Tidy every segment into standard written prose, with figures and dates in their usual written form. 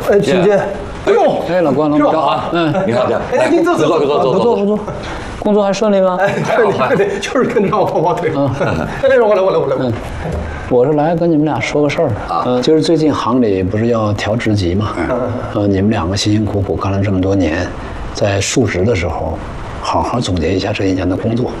哎，请进。哎呦， 哎，老关，老关， 你好， 哎，您坐， 不坐，工作还顺利吗？ 对，就是跟着我跑跑腿。哎，我来。 我是来跟你们俩说个事儿就是最近行里不是要调职级嘛？你们两个辛辛苦苦干了这么多年，在述职的时候，好好总结一下这一年的工作，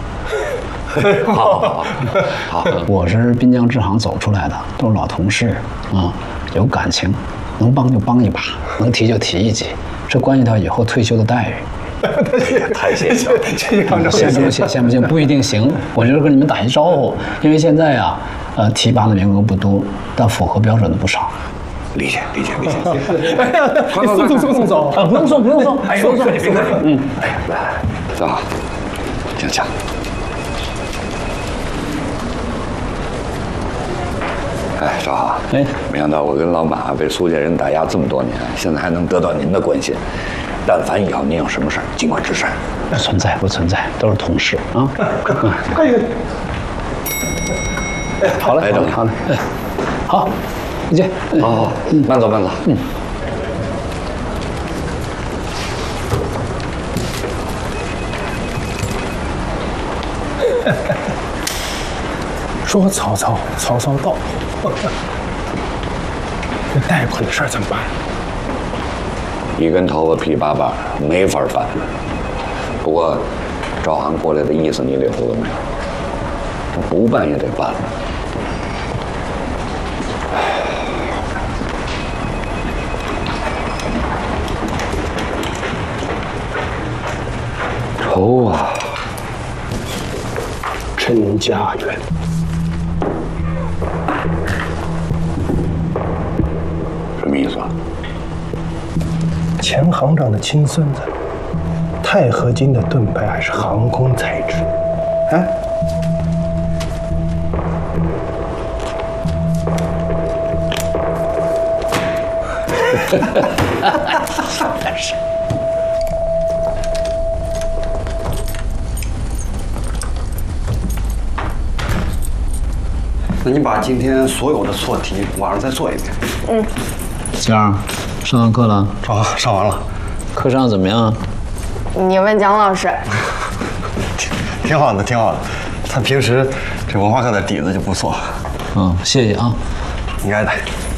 好。我是滨江支行走出来的，都是老同事啊，有感情，能帮就帮一把，能提就提一级，这关系到以后退休的待遇。 太谢谢了， 行不行？不一定行。我就是跟你们打一招呼，因为现在啊，提拔的名额不多，但符合标准的不少。 理解。 送啊，不用送， 哎呦，客气。 来，走，请。哎，赵航，没想到我跟老马被苏家人打压这么多年，现在还能得到您的关心。但凡以后您有什么事儿，尽管吱声。 不存在，都是同事啊。好嘞，好，再见。 好，慢走。 说曹操到，这大夫的事儿怎么办？ 一根头发噼里啪啦，没法办。不过，赵航过来的意思你领悟了没有？不办也得办。愁啊！ 陈家园。 什么意思啊？ 前行长的亲孙子，钛合金的盾牌还是航空材质， 那你把今天所有的错题晚上再做一遍。 江，上完课了？ 上完了。 课上怎么样？ 你问蒋老师。 挺好的。他平时这文化课的底子就不错。 谢谢啊。 应该的。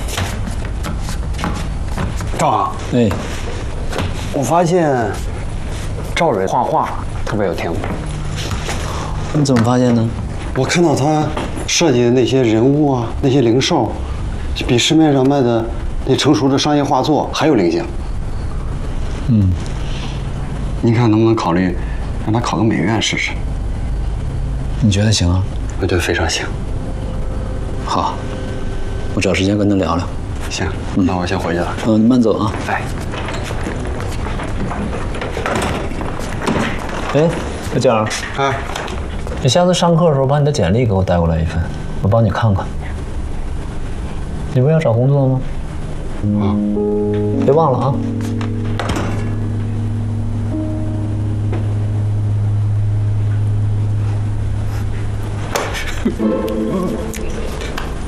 赵航，我发现赵蕊画画特别有天赋。 你怎么发现呢？ 我看到他设计的那些人物啊，那些灵兽，比市面上卖的那成熟的商业画作还有灵性。您看能不能考虑让他考个美院试试？ 你觉得行啊？ 我觉得非常行。 好，我找时间跟他聊聊。 行，那我先回去了。 你慢走啊。小蒋，你下次上课的时候把你的简历给我带过来一份，我帮你看看。你不是要找工作吗？别忘了啊。